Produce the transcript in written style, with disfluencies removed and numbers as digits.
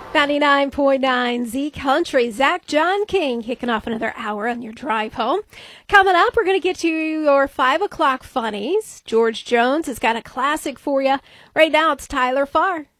99.9 Z Country. Zach John King kicking off another hour on your drive home. Coming up, we're going to get to your 5 o'clock funnies. George Jones has got a classic for you. Right now, it's Tyler Farr.